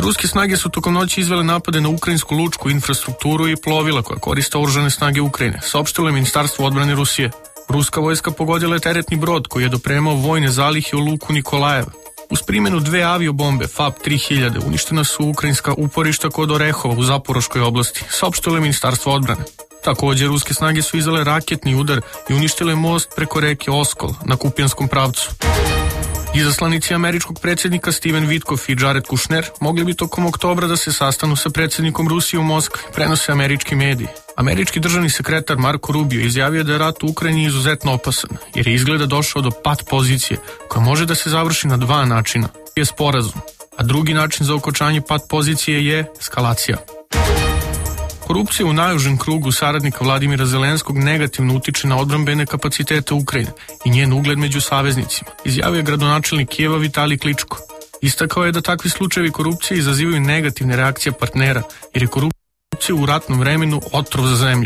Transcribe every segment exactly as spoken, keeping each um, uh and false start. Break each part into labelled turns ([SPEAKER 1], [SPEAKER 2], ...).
[SPEAKER 1] Ruske snage su tokom noći izvele napade na ukrajinsku lučku infrastrukturu i plovila koja koriste oružane snage Ukrajine, saopštilo je Ministarstvo odbrane Rusije. Ruska vojska pogodila je teretni brod koji je dopremao vojne zalihe u luku Nikolajev. Uz primjenu dve aviobombe F A P tri hiljade uništena su ukrajinska uporišta kod Orehova u Zaporoškoj oblasti, saopštilo je Ministarstvo odbrane. Također, ruske snage su izdale raketni udar i uništile most preko reke Oskol na Kupijanskom pravcu. Izaslanici američkog predsjednika Steven Witkoff i Jared Kushner mogli bi tokom oktobra da se sastanu sa predsjednikom Rusije u Moskvi, prenose američki mediji. Američki državni sekretar Marko Rubio izjavio da je rat u Ukrajini izuzetno opasan, jer je izgleda došao do pat pozicije, koja može da se završi na dva načina. Je sporazum, a drugi način za okončanje pat pozicije je eskalacija. Korupcija u najužem krugu saradnika Vladimira Zelenskog negativno utiče na odbrambene kapacitete Ukrajine i njen ugled među saveznicima, izjavio je gradonačelnik Kijeva Vitalij Kličko. Istakao je da takvi slučajevi korupcije izazivaju negativne reakcije partnera, jer je korupcija u ratnom vremenu otrov za zemlju.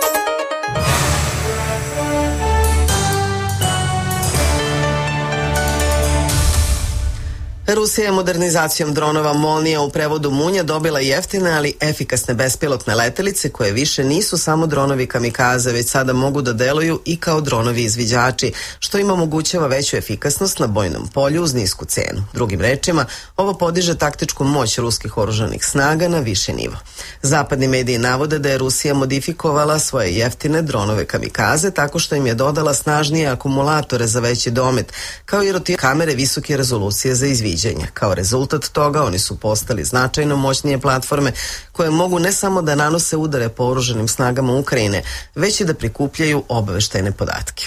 [SPEAKER 2] Rusija je modernizacijom dronova Molnija, u prevodu Munja, dobila jeftine, ali efikasne bespilotne letelice koje više nisu samo dronovi kamikaze, već sada mogu da deluju i kao dronovi izviđači, što im omogućava veću efikasnost na bojnom polju uz nisku cenu. Drugim rečima, ovo podiže taktičku moć ruskih oružanih snaga na više nivo. Zapadni mediji navode da je Rusija modifikovala svoje jeftine dronove kamikaze tako što im je dodala snažnije akumulatore za veći domet, kao i rotirane kamere visoke rezolucije za izviđanje. Kao rezultat toga oni su postali značajno moćnije platforme koje mogu ne samo da nanose udare po oružanim snagama Ukrajine, već i da prikupljaju obaveštajne podatke.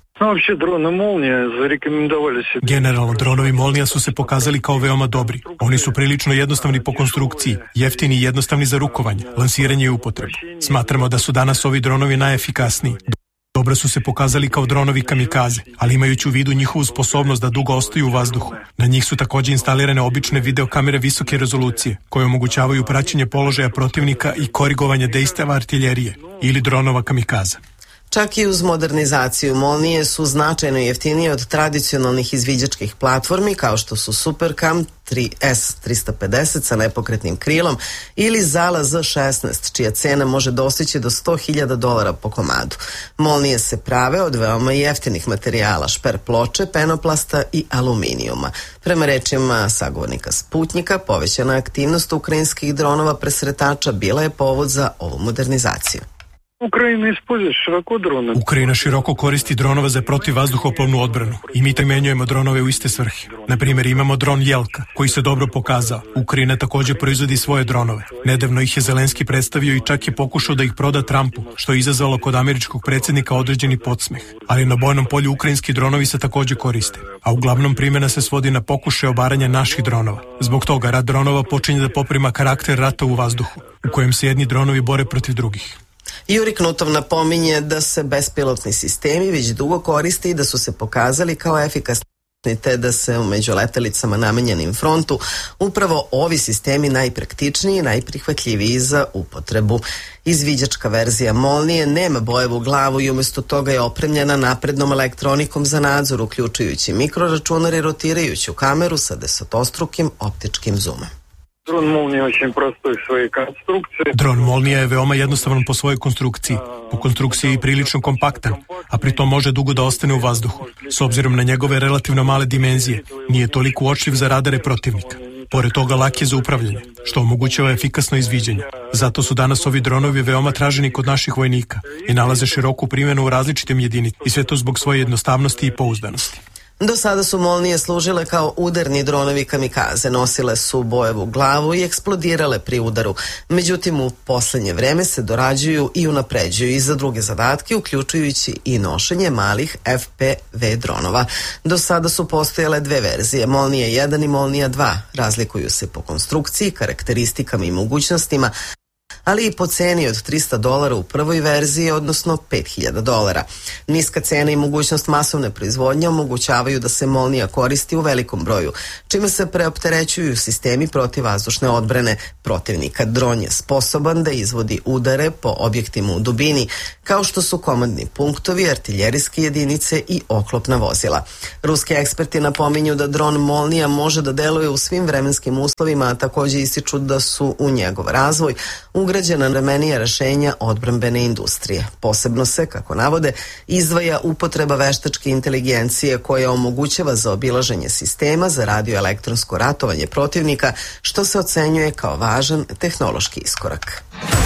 [SPEAKER 3] Generalno, dronovi Molnija su se pokazali kao veoma dobri. Oni su prilično jednostavni po konstrukciji, jeftini i jednostavni za rukovanje, lansiranje i upotrebu. Smatramo da su danas ovi dronovi najefikasniji. Dobro su se pokazali kao dronovi kamikaze, ali imajući u vidu njihovu sposobnost da dugo ostaju u vazduhu. Na njih su također instalirane obične videokamere visoke rezolucije, koje omogućavaju praćenje položaja protivnika i korigovanje dejstava artiljerije ili dronova kamikaza.
[SPEAKER 2] Čak i uz modernizaciju Molnije su značajno jeftinije od tradicionalnih izviđačkih platformi kao što su Supercam S tristo pedeset sa nepokretnim krilom ili Zala Z šesnaest, čija cena može dostići do sto hiljada dolara po komadu. Molnije se prave od veoma jeftinih materijala, šper ploče, penoplasta i aluminijuma. Prema rečima sagovornika Sputnjika, povećana aktivnost ukrajinskih dronova presretača bila je povod za ovu modernizaciju.
[SPEAKER 3] Ukrajina široko koristi dronova za protivvazduhoplovnu odbranu i mi primenjujemo dronove u iste svrhe. Na primjer, imamo dron Jelka, koji se dobro pokazao. Ukrajina također proizvodi svoje dronove. Nedavno ih je Zelenski predstavio i čak je pokušao da ih proda Trumpu, što je izazvalo kod američkog predsjednika određeni podsmeh. Ali na bojnom polju ukrajinski dronovi se također koriste, a uglavnom primjena se svodi na pokušaj obaranja naših dronova. Zbog toga rat dronova počinje da poprima karakter rata u vazduhu, u kojem se jedni dronovi bore protiv drugih.
[SPEAKER 2] Juri Knutov napominje da se bespilotni sistemi već dugo koriste i da su se pokazali kao efikasni, te da se među letelicama namenjenim frontu upravo ovi sistemi najpraktičniji i najprihvatljiviji za upotrebu. Izviđačka verzija Molnije nema bojevu glavu i umjesto toga je opremljena naprednom elektronikom za nadzor, uključujući mikroračunar i rotirajuću kameru sa desetostrukim optičkim zoomom.
[SPEAKER 4] Dron Molnija je очень простой в своей конструкции.
[SPEAKER 3] Dron Molnija je veoma jednostavan po svojoj konstrukciji. Po konstrukciji je i prilično kompaktan, a pritom može dugo da ostane u vazduhu. S obzirom na njegove relativno male dimenzije, nije toliko uočljiv za radare protivnika. Pored toga lak je za upravljanje, što omogućava efikasno izviđanje. Zato su danas ovi dronovi veoma traženi kod naših vojnika i nalaze široku primjenu u različitim jedinicama, i sve to zbog svoje jednostavnosti i pouzdanosti.
[SPEAKER 2] Do sada su Molnije služile kao udarni dronovi kamikaze, nosile su bojevu glavu i eksplodirale pri udaru. Međutim, u poslednje vreme se dorađuju i unapređuju i za druge zadatke, uključujući i nošenje malih F P V dronova. Do sada su postojale dve verzije, Molnija jedan i Molnija dva. Razlikuju se po konstrukciji, karakteristikama i mogućnostima, ali i po ceni od trista dolara u prvoj verziji, odnosno pet hiljada dolara. Niska cena i mogućnost masovne proizvodnje omogućavaju da se Molnija koristi u velikom broju, čime se preopterećuju sistemi protivvazdušne odbrane protivnika. Dron je sposoban da izvodi udare po objektima u dubini, kao što su komandni punktovi, artiljerijske jedinice i oklopna vozila. Ruski eksperti napominju da dron Molnija može da deluje u svim vremenskim uslovima, a takođe ističu da su u njegov razvoj ugrađena vremenija rešenja odbrambene industrije. Posebno se, kako navode, izdvaja upotreba veštačke inteligencije koja omogućava zaobilaženje sistema za radioelektronsko ratovanje protivnika, što se ocenjuje kao važan tehnološki iskorak.